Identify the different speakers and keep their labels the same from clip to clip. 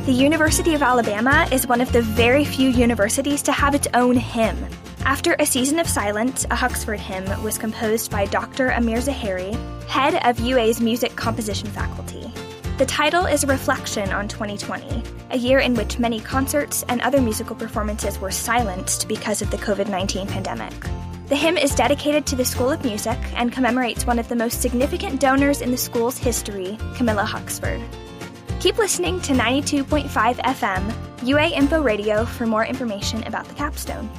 Speaker 1: The University of Alabama is one of the very few universities to have its own hymn. After a season of silence, a Huxford hymn was composed by Dr. Amir Zahari, head of UA's music composition faculty. The title is a reflection on 2020, a year in which many concerts and other musical performances were silenced because of the COVID-19 pandemic. The hymn is dedicated to the School of Music and commemorates one of the most significant donors in the school's history, Camilla Huxford. Keep listening to 92.5 FM, UA Info Radio, for more information about the capstone.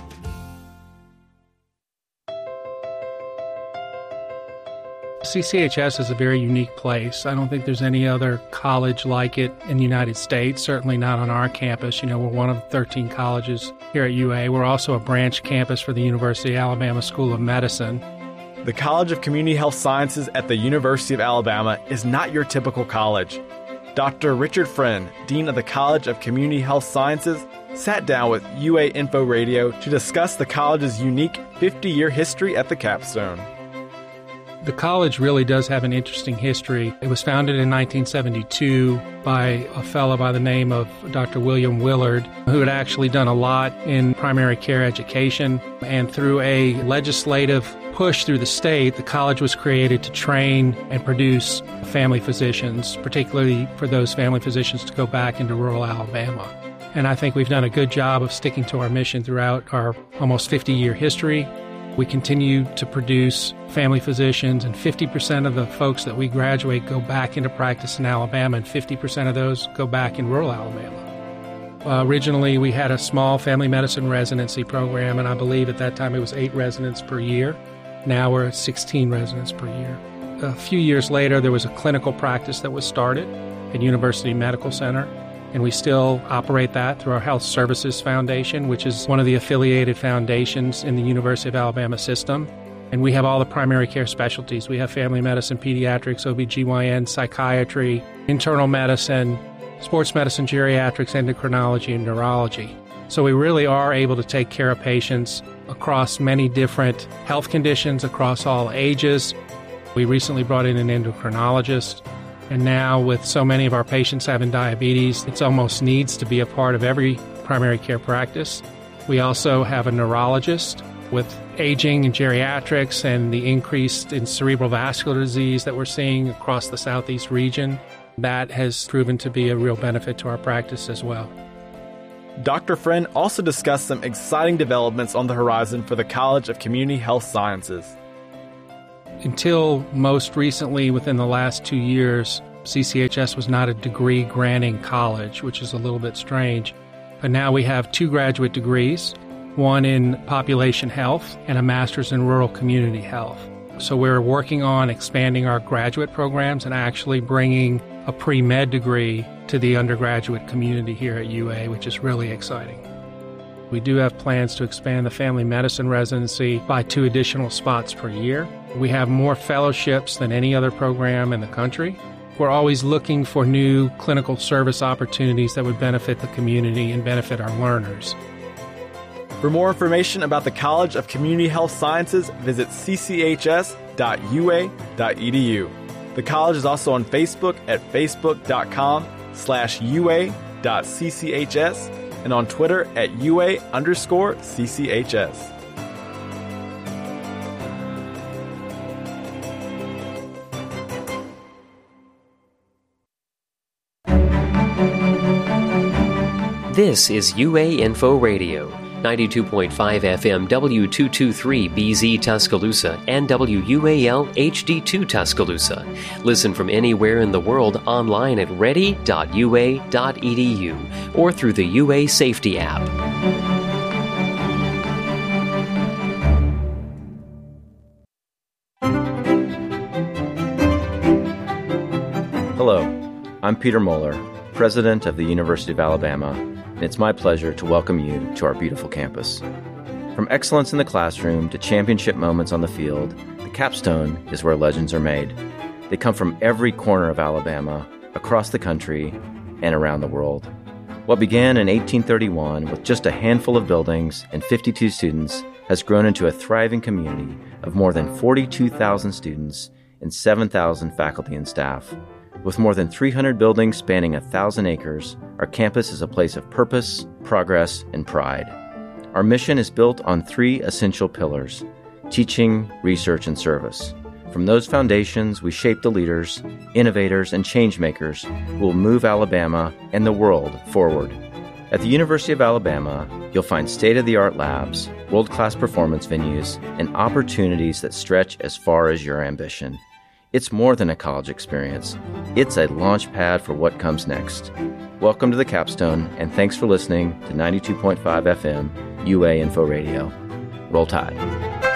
Speaker 2: CCHS is a very unique place. I don't think there's any other college like it in the United States, certainly not on our campus. We're one of 13 colleges here at UA. We're also a branch campus for the University of Alabama School of Medicine.
Speaker 3: The College of Community Health Sciences at the University of Alabama is not your typical college. Dr. Richard Friend, Dean of the College of Community Health Sciences, sat down with UA Info Radio to discuss the college's unique 50-year history at the capstone.
Speaker 2: The college really does have an interesting history. It was founded in 1972 by a fellow by the name of Dr. William Willard, who had actually done a lot in primary care education. And through a legislative push through the state, the college was created to train and produce family physicians, particularly for those family physicians to go back into rural Alabama. And I think we've done a good job of sticking to our mission throughout our almost 50-year history. We continue to produce family physicians, and 50% of the folks that we graduate go back into practice in Alabama, and 50% of those go back in rural Alabama. Originally, we had a small family medicine residency program, and I believe at that time it was 8 residents per year. Now we're at 16 residents per year. A few years later, there was a clinical practice that was started at University Medical Center, and we still operate that through our Health Services Foundation, which is one of the affiliated foundations in the University of Alabama system. And we have all the primary care specialties. We have family medicine, pediatrics, OBGYN, psychiatry, internal medicine, sports medicine, geriatrics, endocrinology, and neurology. So we really are able to take care of patients across many different health conditions, across all ages. We recently brought in an endocrinologist. And now with so many of our patients having diabetes, it almost needs to be a part of every primary care practice. We also have a neurologist. With aging and geriatrics and the increase in cerebral vascular disease that we're seeing across the Southeast region, that has proven to be a real benefit to our practice as well.
Speaker 3: Dr. Friend also discussed some exciting developments on the horizon for the College of Community Health Sciences.
Speaker 2: Until most recently, within the last 2 years, CCHS was not a degree-granting college, which is a little bit strange. But now we have 2 graduate degrees, one in population health and a master's in rural community health. So we're working on expanding our graduate programs and actually bringing a pre-med degree to the undergraduate community here at UA, which is really exciting. We do have plans to expand the family medicine residency by 2 additional spots per year. We have more fellowships than any other program in the country. We're always looking for new clinical service opportunities that would benefit the community and benefit our learners.
Speaker 3: For more information about the College of Community Health Sciences, visit cchs.ua.edu. The college is also on Facebook at facebook.com/ua.cchs and on Twitter at @UA_CCHS.
Speaker 4: This is UA Info Radio, 92.5 FM W223BZ Tuscaloosa and WUAL HD2 Tuscaloosa. Listen from anywhere in the world online at ready.ua.edu or through the UA Safety app.
Speaker 5: Hello, I'm Peter Moeller, President of the University of Alabama, and it's my pleasure to welcome you to our beautiful campus. From excellence in the classroom to championship moments on the field, the capstone is where legends are made. They come from every corner of Alabama, across the country, and around the world. What began in 1831 with just a handful of buildings and 52 students has grown into a thriving community of more than 42,000 students and 7,000 faculty and staff. With more than 300 buildings spanning 1,000 acres, our campus is a place of purpose, progress, and pride. Our mission is built on 3 essential pillars: teaching, research, and service. From those foundations, we shape the leaders, innovators, and changemakers who will move Alabama and the world forward. At the University of Alabama, you'll find state-of-the-art labs, world-class performance venues, and opportunities that stretch as far as your ambition. It's more than a college experience. It's a launch pad for what comes next. Welcome to the Capstone, and thanks for listening to 92.5 FM UA Info Radio. Roll Tide.